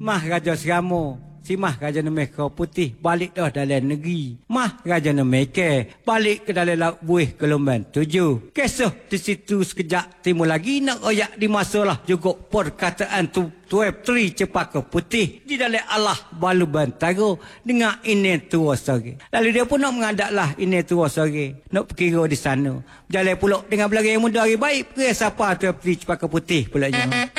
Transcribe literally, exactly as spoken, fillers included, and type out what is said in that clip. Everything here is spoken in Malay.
Mah Raja Seramo, si Mah Raja Merah Putih balik dah dalam negeri. Mah Raja Mekeh balik ke dalam laut buih gelombang tujuh. Kisah di situ sekejap timur lagi nak royak di masalah juga perkataan tu tuep tri Cepaka Putih di dalam Allah balu bantaro dengan ini tua sore. Lalu dia pun nak mengadaklah ini tua sore. Nak perkira di sana. Jalan pulak dengan belakang yang muda hari baik. Kira siapa tuep tri Cepaka Putih pulaknya.